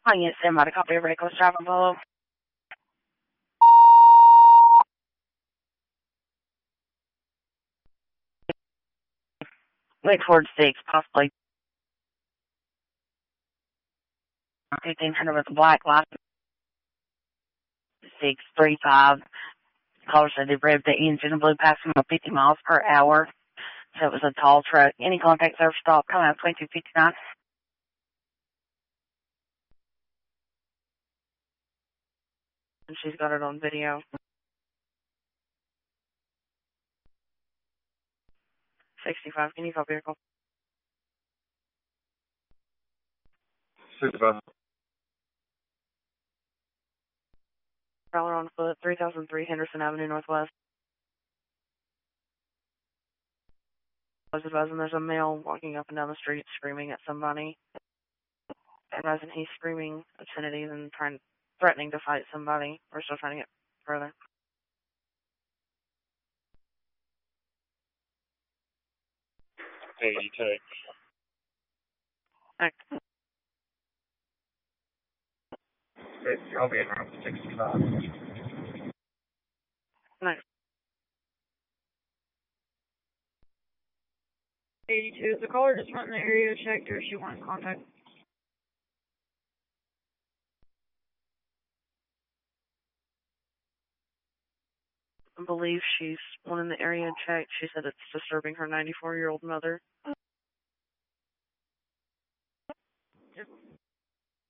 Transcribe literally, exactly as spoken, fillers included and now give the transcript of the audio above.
I can stand by to copy of reckless driving below. Wait towards six, possibly. fifteen hundred with a black light. six three five. Caller said they revved the engine and blew past him at fifty miles per hour. So it was a tall truck. Any contact service stop coming out twenty-two fifty-nine. And she's got it on video. sixty-five, can you call vehicle? sixty-five. Prowler on foot, three thousand three Henderson Avenue Northwest. I was advising there's a male walking up and down the street screaming at somebody. Advising he's screaming obscenities and trying, threatening to fight somebody. We're still trying to get further. Hey, you take. Okay. I'll be around sixty-five. Next. eighty-two. The caller just went in the area, checked her. She wanted contact. I believe she's one in the area checked. She said it's disturbing her ninety-four-year-old mother. Yep.